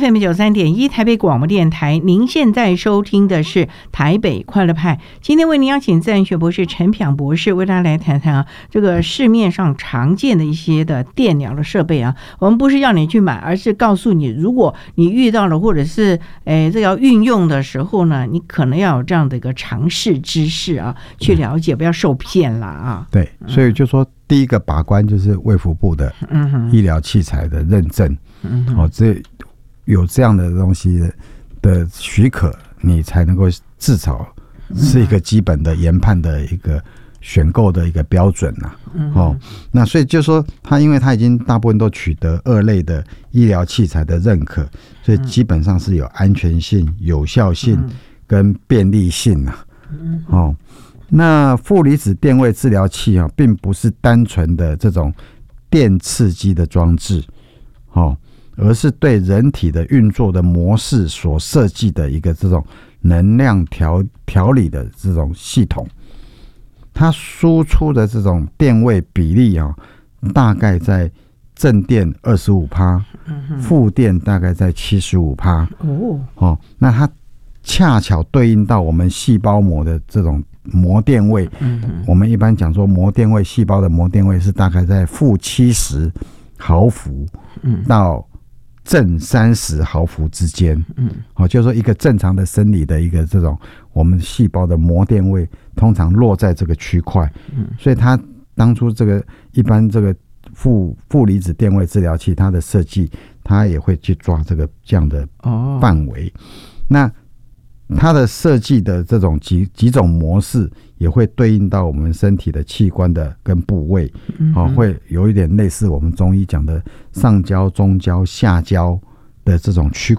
FM 93.1台北广播电台，您现在收听的是台北快乐派。今天为您邀请自然学博士陈平博士为大家来谈谈啊，这个市面上常见的一些的电疗的设备啊，我们不是要你去买，而是告诉你，如果你遇到了或者是这个要运用的时候呢，你可能要有这样的一个常识知识啊，去了解，不要受骗啦啊。 对，所以就说第一个把关就是卫福部的医疗器材的认证，这有这样的东西的许可，你才能够至少是一个基本的研判的一个选购的一个标准呐。那所以就说因为它已经大部分都取得2类的医疗器材的认可，所以基本上是有安全性、有效性跟便利性呐。那负离子电位治疗器并不是单纯的这种电刺激的装置，而是对人体的运作的模式所设计的一个这种能量调理的这种系统。它输出的这种电位比例大概在正电 25%， 负电大概在 75%。那它恰巧对应到我们细胞膜的这种膜电位。我们一般讲说膜电位，细胞的膜电位是大概在负70毫伏到正30毫伏之间。就是说一个正常的生理的一个这种我们细胞的膜电位通常落在这个区块。所以它当初这个一般这个负离子电位治疗器，它的设计它也会去抓这样的范围。那它的设计的这种几种模式也会对应到我们身体的器官的跟部位，会有一点类似我们中医讲的上焦、中焦、下焦的这种区